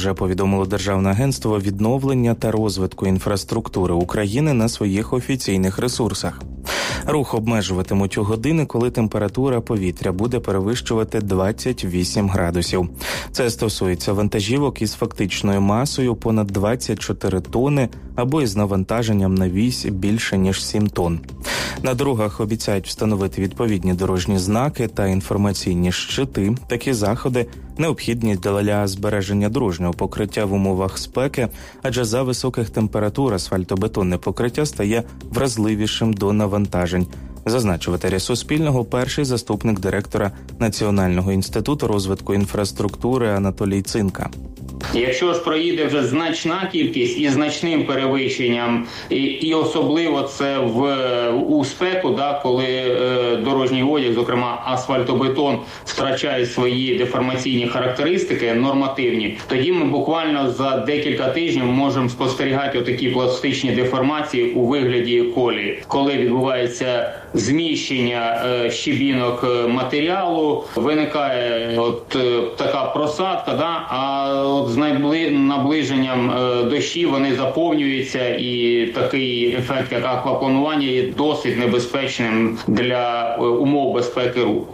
вже повідомило Державне агентство відновлення та розвитку інфраструктури України на своїх офіційних ресурсах. Рух обмежуватимуть у години, коли температура повітря буде перевищувати 28 градусів. Це стосується вантажівок із фактичною масою понад 24 тонни або із навантаженням на вісь більше, ніж 7 тонн. На дорогах обіцяють встановити відповідні дорожні знаки та інформаційні щити. Такі заходи необхідні для збереження дорожнього покриття в умовах спеки, адже за високих температур асфальтобетонне покриття стає вразливішим до навантажень. Зазначив в етері Суспільного перший заступник директора Національного інституту розвитку інфраструктури Анатолій Цинка. Якщо ж проїде вже значна кількість із значним перевищенням, і особливо це у спеку, коли дорожній одяг, зокрема асфальтобетон, втрачає свої деформаційні характеристики нормативні, тоді ми буквально за декілька тижнів можемо спостерігати отакі пластичні деформації у вигляді колії. Коли відбувається зміщення щебінок матеріалу, виникає така просадка, а з наближенням дощів вони заповнюються, і такий ефект, як аквапланування, є досить небезпечним для умов безпеки руху.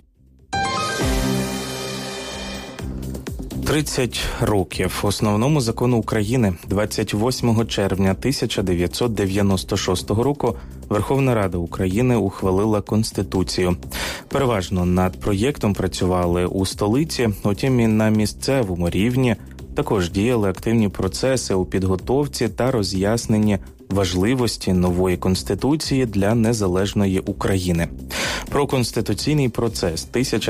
30 років основному закону України 28 червня 1996 року Верховна Рада України ухвалила Конституцію. Переважно над проєктом працювали у столиці, утім і на місцевому рівні також діяли активні процеси у підготовці та роз'ясненні важливості нової Конституції для незалежної України. Про конституційний процес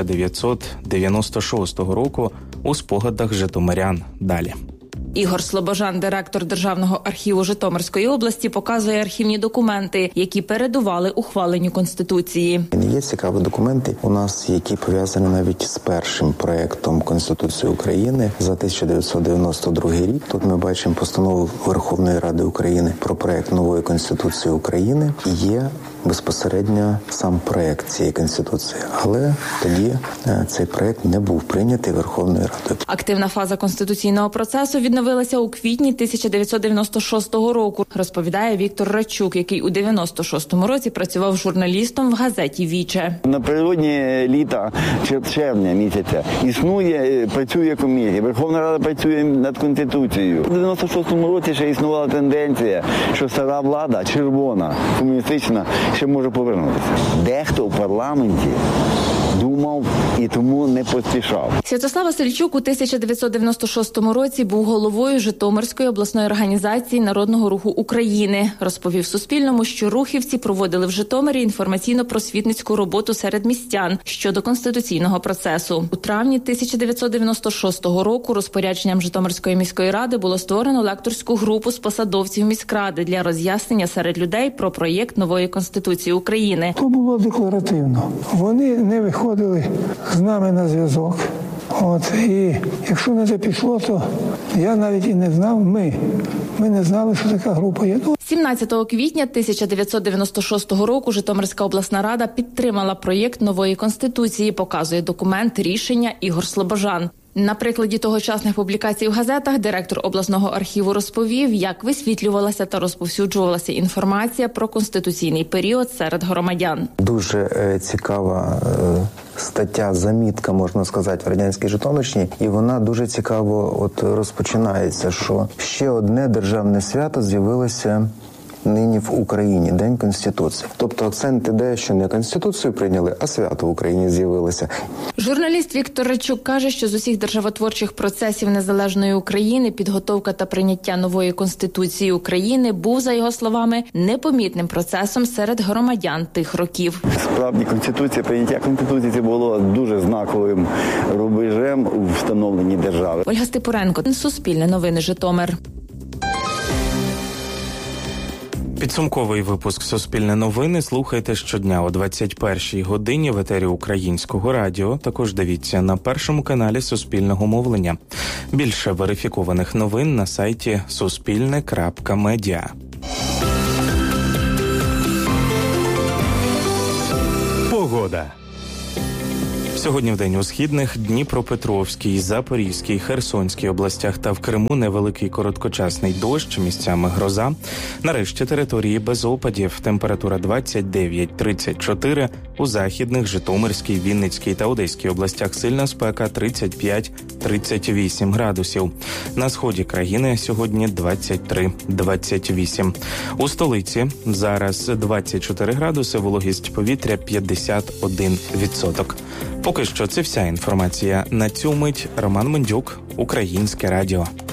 1996 року у спогадах житомирян далі. Ігор Слобожан, директор Державного архіву Житомирської області, показує архівні документи, які передували ухваленню Конституції. Є цікаві документи у нас, які пов'язані навіть з першим проєктом Конституції України за 1992 рік. Тут ми бачимо постанову Верховної Ради України про проєкт нової Конституції України. І є безпосередньо сам проєкт цієї Конституції. Але тоді цей проєкт не був прийнятий Верховною Радою. Активна фаза конституційного процесу відновилася у квітні 1996 року, розповідає Віктор Рачук, який у 96-му році працював журналістом в газеті «Віче». Напередодні літа, червня місяця, працює комісія. Верховна Рада працює над Конституцією. У 96-му році ще існувала тенденція, що стара влада, червона, комуністична, ще може повернутися. Дехто в парламенті думав і тому не поспішав. Святослав Васильчук у 1996 році був головою Житомирської обласної організації Народного руху України. Розповів Суспільному, що рухівці проводили в Житомирі інформаційно-просвітницьку роботу серед містян щодо конституційного процесу. У травні 1996 року розпорядженням Житомирської міської ради було створено лекторську групу з посадовців міськради для роз'яснення серед людей про проєкт нової Конституції України. То було декларативно. Вони не виходили з нами на зв'язок. І якщо не пішло, то я навіть і не знав, ми не знали, що така група є. 17 квітня 1996 року Житомирська обласна рада підтримала проєкт нової Конституції, показує документ рішення Ігор Слобожан. На прикладі тогочасних публікацій в газетах директор обласного архіву розповів, як висвітлювалася та розповсюджувалася інформація про конституційний період серед громадян. Дуже цікава стаття, замітка, можна сказати, в радянській Житомирщині, і вона дуже цікаво розпочинається, що ще одне державне свято з'явилося нині в Україні – День Конституції. Тобто акцент іде, що не Конституцію прийняли, а свято в Україні з'явилося. Журналіст Віктор Рачук каже, що з усіх державотворчих процесів незалежної України підготовка та прийняття нової Конституції України був, за його словами, непомітним процесом серед громадян тих років. Справді, прийняття Конституції це було дуже знаковим рубежем у встановленні держави. Ольга Степуренко, Суспільне новини, Житомир. Підсумковий випуск «Суспільне новини» слухайте щодня о 21-й годині в етері Українського радіо. Також дивіться на першому каналі Суспільного мовлення. Більше верифікованих новин на сайті suspilne.media. Погода. Сьогодні вдень у східних, Дніпропетровській, Запорізькій, Херсонській областях та в Криму невеликий короткочасний дощ, місцями гроза. Нарешті території без опадів. Температура 29-34. У західних, Житомирській, Вінницькій та Одеській областях сильна спека 35-38 градусів. На сході країни сьогодні 23-28. У столиці зараз 24 градуси, вологість повітря 51%. Поки що це вся інформація. На цю мить Роман Мендюк, Українське радіо.